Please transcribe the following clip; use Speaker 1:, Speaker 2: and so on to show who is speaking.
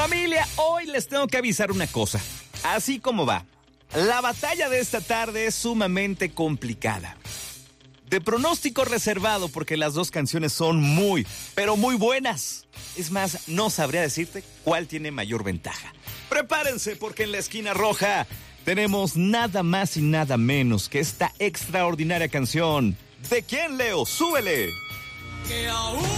Speaker 1: Familia, hoy les tengo que avisar una cosa. Así como va, la batalla de esta tarde es sumamente complicada. De pronóstico reservado porque las dos canciones son muy, pero muy buenas. Es más, no sabría decirte cuál tiene mayor ventaja. Prepárense porque en la esquina roja tenemos nada más y nada menos que esta extraordinaria canción. ¿De quién, Leo? ¡Súbele!
Speaker 2: Que aún